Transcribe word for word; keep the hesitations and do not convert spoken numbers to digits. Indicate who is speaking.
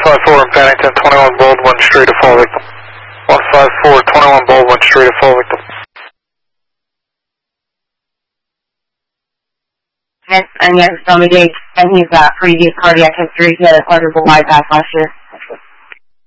Speaker 1: five four in Paddington, twenty-one Baldwin Street to fall victim. one five four, twenty-one Baldwin Street to fall victim.
Speaker 2: And yes, Tommy Jake, and he's got previous cardiac history. He had a quadruple bypass last year.